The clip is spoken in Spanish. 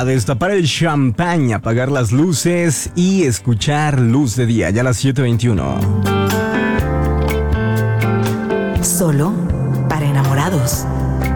a destapar el champán, apagar las luces y escuchar Luz de Día, ya a las 7:21. Solo para enamorados.